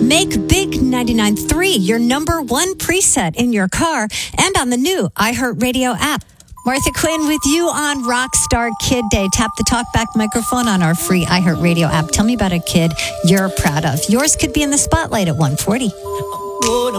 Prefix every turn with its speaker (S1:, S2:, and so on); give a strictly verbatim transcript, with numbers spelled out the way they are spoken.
S1: Make Big ninety-nine point three your number one preset in your car and on the new iHeartRadio app. Martha Quinn with you on Rockstar Kid Day. Tap the talkback microphone on our free iHeartRadio app. Tell me about a kid you're proud of. Yours could be in the spotlight at one forty.